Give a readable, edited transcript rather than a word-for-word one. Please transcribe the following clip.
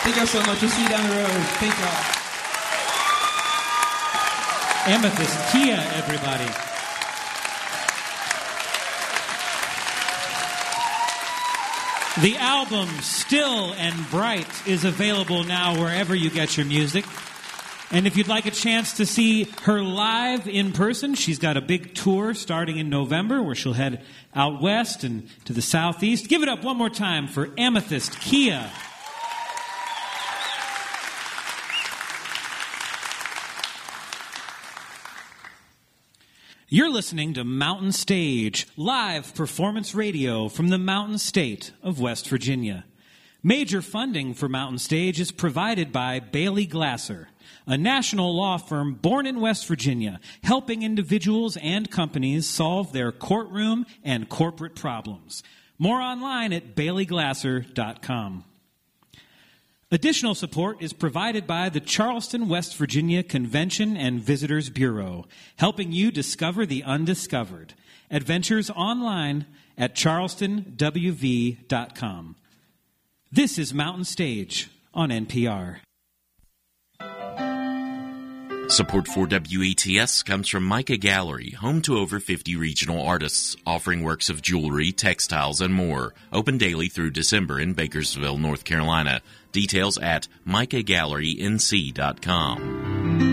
Thank y'all so much. We'll see you down the road. Thank y'all. Amethyst Kia, everybody. The album Still and Bright is available now wherever you get your music. And if you'd like a chance to see her live in person, she's got a big tour starting in November where she'll head out west and to the southeast. Give it up one more time for Amethyst Kia. You're listening to Mountain Stage, live performance radio from the Mountain State of West Virginia. Major funding for Mountain Stage is provided by Bailey Glasser, a national law firm born in West Virginia, helping individuals and companies solve their courtroom and corporate problems. More online at baileyglasser.com. Additional support is provided by the Charleston, West Virginia Convention and Visitors Bureau, helping you discover the undiscovered. Adventures online at charlestonwv.com. This is Mountain Stage on NPR. Support for WETS comes from Micah Gallery, home to over 50 regional artists, offering works of jewelry, textiles, and more. Open daily through December in Bakersville, North Carolina. Details at micahgallerync.com.